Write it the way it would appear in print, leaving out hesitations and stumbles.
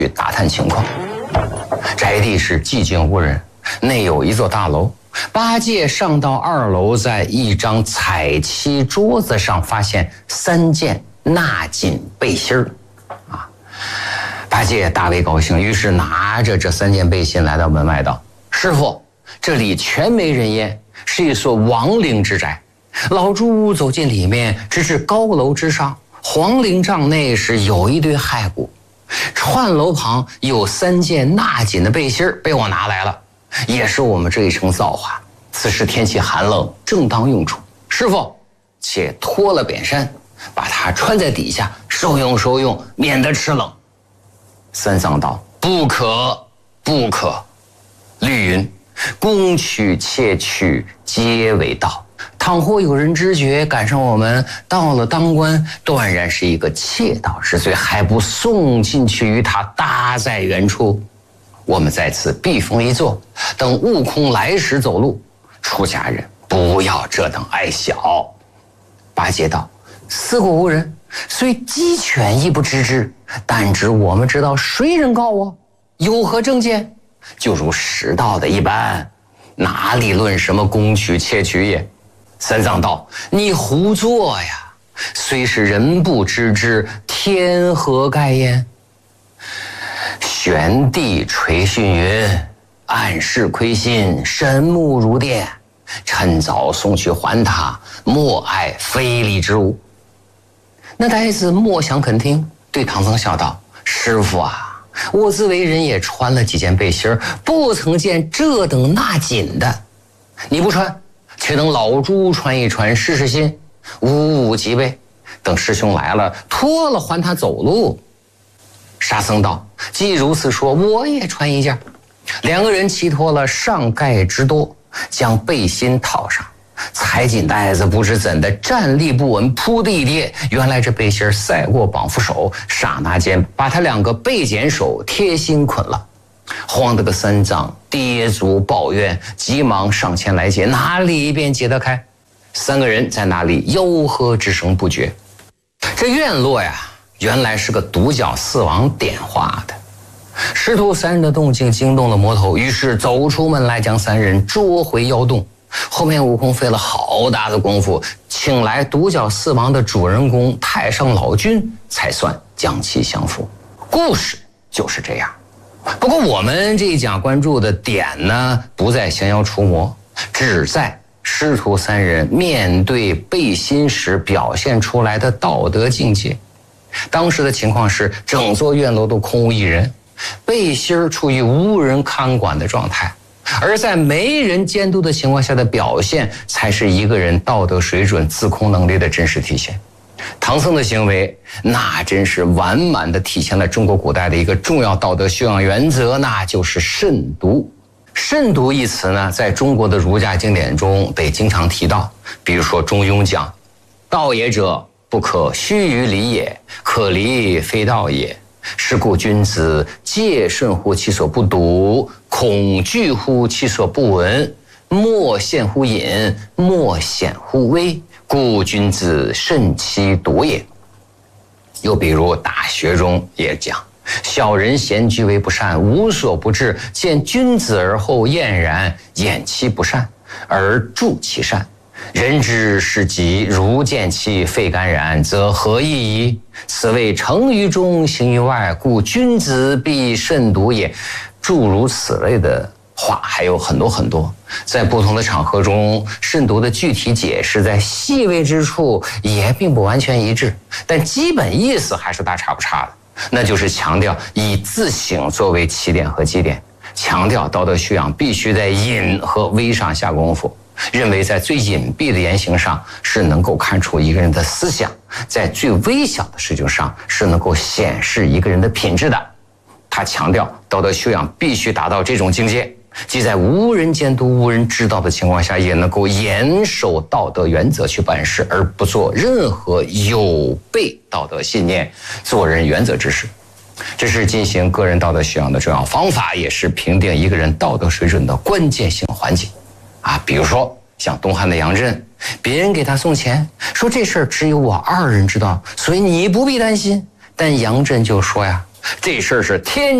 去打探情况。宅地是寂静无人，内有一座大楼。八戒上到2楼，在一张彩漆桌子上发现3件纳锦背心儿。八戒大为高兴，于是拿着这3件背心来到门外道：“师傅，这里全没人烟，是一所亡灵之宅。”老猪走进里面，直至高楼之上，皇陵帐内是有一堆骸骨，串楼旁有3件纳锦的背心被我拿来了，也是我们这一城造化。此时天气寒冷，正当用处。师傅，且脱了扁衫，把它穿在底下，受用，免得吃冷。三藏道：“不可，不可。律云：攻取窃取，皆为盗。倘或有人知觉，赶上我们到了当官，断然是一个窃盗之罪，还不送进去于他，搭在原处。我们在此避风一坐，等悟空来时走路。出家人不要这等爱小。”八戒道：“四国无人，虽鸡犬亦不知之，但知我们知道谁人告我，有何证件？就如识道的一般，哪里论什么攻取窃取也？”三藏道：“你胡作呀！虽是人不知之，天何盖焉？玄帝垂训云：暗室窥心，神目如电。趁早送去还他，莫碍非礼之物。”那呆子莫想肯听，对唐僧笑道：“师傅啊，我自为人也穿了几件背心，不曾见这等纳锦的。你不穿，却等老猪穿一穿试试心，五即备。等师兄来了，脱了还他走路。”沙僧道：“既如此说，我也穿一件。”2个人齐脱了上盖之多，将背心套上，踩紧带子，不知怎的站立不稳，扑的一跌。原来这背心赛过绑缚手，刹那间把他2个背剪手贴心捆了。慌得个三藏跌足抱怨，急忙上前来解，哪里便解得开？3个人在那里吆喝之声不绝。这院落呀，原来是个独角4王点化的。师徒3人的动静惊动了魔头，于是走出门来，将3人捉回妖洞。后面悟空费了好大的功夫，请来独角4王的主人公太上老君，才算将其降服。故事就是这样。不过我们这一讲关注的点呢，不在降妖除魔，只在师徒3人面对背心时表现出来的道德境界。当时的情况是，整座院落都空无一人，背心处于无人看管的状态，而在没人监督的情况下的表现，才是一个人道德水准、自控能力的真实体现。唐僧的行为，那真是完满地体现了中国古代的一个重要道德修养原则，那就是慎独。慎独一词呢，在中国的儒家经典中被经常提到，比如说中庸讲：“道也者，不可虚于离也，可离非道也。是故君子戒慎乎其所不睹，恐惧乎其所不闻，莫陷乎隐，莫显乎微，故君子慎其独也。”又比如《大学》中也讲：“小人咸居为不善，无所不至。见君子而后厌然，厌其不善，而助其善。人之视己，如见其肺肝然，则何益矣？此谓成于中，行于外，故君子必慎独也。”诸如此类的话还有很多很多，在不同的场合中，慎独的具体解释在细微之处也并不完全一致，但基本意思还是大差不差的，那就是强调以自省作为起点和基点，强调道德修养必须在隐和微上下功夫，认为在最隐蔽的言行上是能够看出一个人的思想，在最微小的事情上是能够显示一个人的品质的。他强调道德修养必须达到这种境界，即在无人监督、无人知道的情况下，也能够严守道德原则去办事，而不做任何有悖道德信念、做人原则之事。这是进行个人道德修养的重要方法，也是评定一个人道德水准的关键性环节。比如说像东汉的杨震，别人给他送钱，说这事儿只有我2人知道，所以你不必担心。但杨震就说呀：“ 这事儿是天